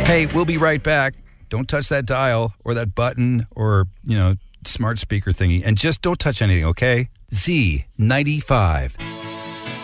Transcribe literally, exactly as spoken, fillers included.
Hey, we'll be right back. Don't touch that dial or that button or, you know, smart speaker thingy. And just don't touch anything, okay? Z ninety-five.